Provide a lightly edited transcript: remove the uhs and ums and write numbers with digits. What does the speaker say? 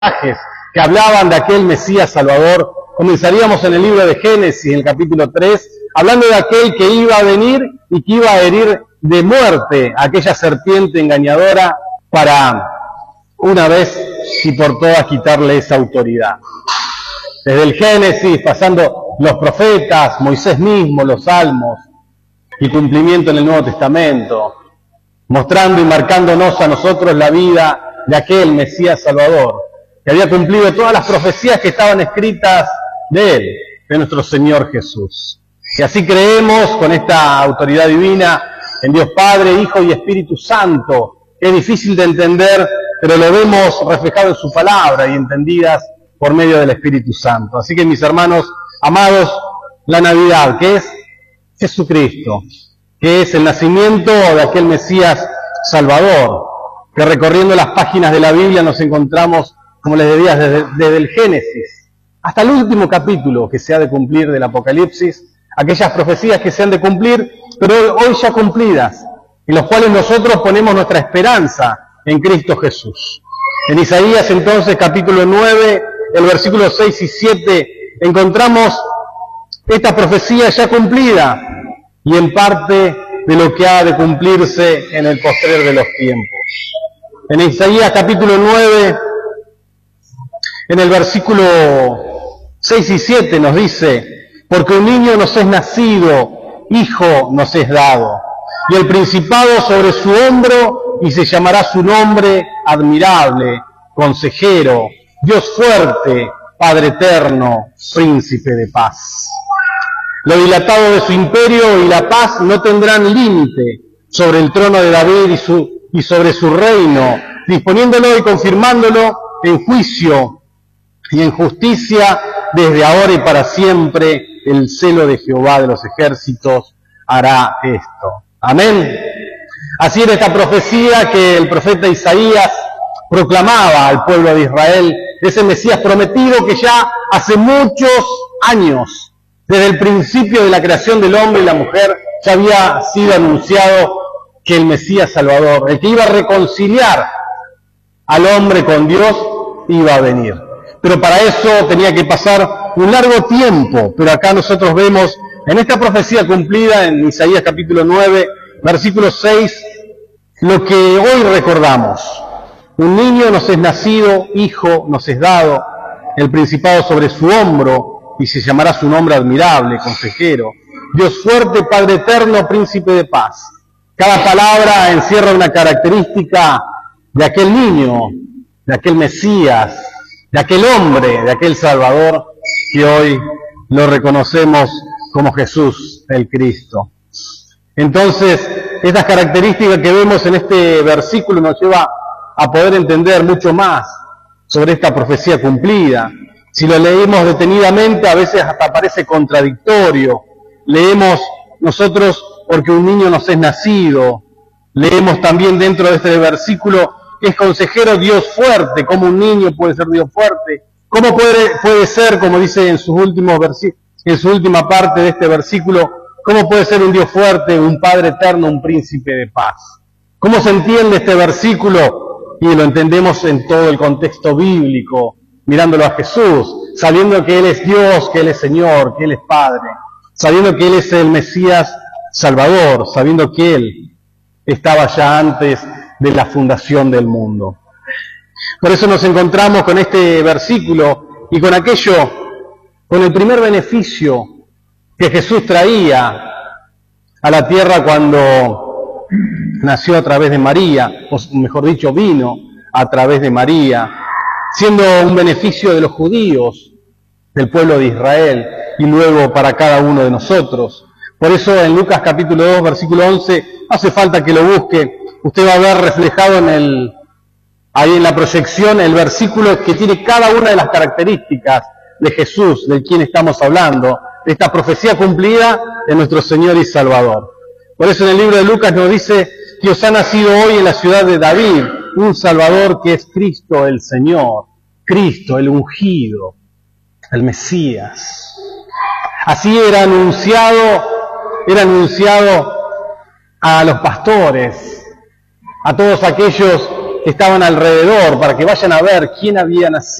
que hablaban de aquel Mesías Salvador. Comenzaríamos en el libro de Génesis, en el capítulo 3, hablando de aquel que iba a venir y que iba a herir de muerte a aquella serpiente engañadora para una vez y por todas quitarle esa autoridad. Desde el Génesis, pasando los profetas, Moisés mismo, los salmos, y cumplimiento en el Nuevo Testamento, mostrando y marcándonos a nosotros la vida de aquel Mesías Salvador, que había cumplido todas las profecías que estaban escritas de él, de nuestro Señor Jesús. Y así creemos con esta autoridad divina en Dios Padre, Hijo y Espíritu Santo, que es difícil de entender, pero lo vemos reflejado en su palabra y entendidas por medio del Espíritu Santo. Así que, mis hermanos amados, la Navidad, que es Jesucristo, que es el nacimiento de aquel Mesías Salvador, que recorriendo las páginas de la Biblia nos encontramos, como les decía, desde el Génesis hasta el último capítulo que se ha de cumplir del Apocalipsis, aquellas profecías que se han de cumplir, pero hoy ya cumplidas, en los cuales nosotros ponemos nuestra esperanza en Cristo Jesús. En Isaías, entonces, capítulo 9, el versículo 6 y 7, encontramos esta profecía ya cumplida y en parte de lo que ha de cumplirse en el postrer de los tiempos. En Isaías, capítulo 9, en el versículo 6 y 7 nos dice: porque un niño nos es nacido, hijo nos es dado, y el principado sobre su hombro, y se llamará su nombre admirable, consejero, Dios fuerte, Padre eterno, príncipe de paz. Lo dilatado de su imperio y la paz no tendrán límite sobre el trono de David y sobre su reino, disponiéndolo y confirmándolo en juicio y en justicia desde ahora y para siempre. El celo de Jehová de los ejércitos hará esto. Amén. Así era esta profecía que el profeta Isaías proclamaba al pueblo de Israel, de ese Mesías prometido que ya hace muchos años, desde el principio de la creación del hombre y la mujer, ya había sido anunciado que el Mesías Salvador, el que iba a reconciliar al hombre con Dios, iba a venir. Pero para eso tenía que pasar un largo tiempo. Pero acá nosotros vemos en esta profecía cumplida en Isaías capítulo 9, versículo 6, lo que hoy recordamos. Un niño nos es nacido, hijo nos es dado, el principado sobre su hombro, y se llamará su nombre admirable, consejero, Dios fuerte, Padre eterno, príncipe de paz. Cada palabra encierra una característica de aquel niño, de aquel Mesías, de aquel hombre, de aquel Salvador, que hoy lo reconocemos como Jesús el Cristo. Entonces, estas características que vemos en este versículo nos lleva a poder entender mucho más sobre esta profecía cumplida. Si lo leemos detenidamente, a veces hasta parece contradictorio. Leemos nosotros porque un niño nos es nacido. Leemos también dentro de este versículo que es consejero, Dios fuerte. ¿Cómo un niño puede ser Dios fuerte? ¿Cómo puede ser, como dice en su última parte de este versículo, cómo puede ser un Dios fuerte, un Padre eterno, un príncipe de paz? ¿Cómo se entiende este versículo? Y lo entendemos en todo el contexto bíblico, mirándolo a Jesús, sabiendo que Él es Dios, que Él es Señor, que Él es Padre, sabiendo que Él es el Mesías Salvador, sabiendo que Él estaba ya antes de la fundación del mundo. Por eso nos encontramos con este versículo y con con el primer beneficio que Jesús traía a la tierra cuando nació a través de María, o mejor dicho, vino a través de María, siendo un beneficio de los judíos, del pueblo de Israel, y luego para cada uno de nosotros. Por eso en Lucas capítulo 2, versículo 11, no hace falta que lo busque, usted va a ver reflejado ahí en la proyección el versículo que tiene cada una de las características de Jesús, de quien estamos hablando, de esta profecía cumplida de nuestro Señor y Salvador. Por eso en el libro de Lucas nos dice que os ha nacido hoy en la ciudad de David un Salvador que es Cristo el Señor, Cristo el ungido, el Mesías. Así era anunciado a los pastores, a todos aquellos que estaban alrededor, para que vayan a ver quién había nacido.